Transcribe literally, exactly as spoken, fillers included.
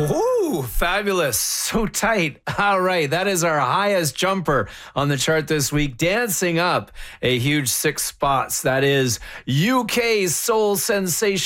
Ooh, fabulous. So tight. All right. That is our highest jumper on the chart this week, dancing up a huge six spots. That is U K's soul sensation.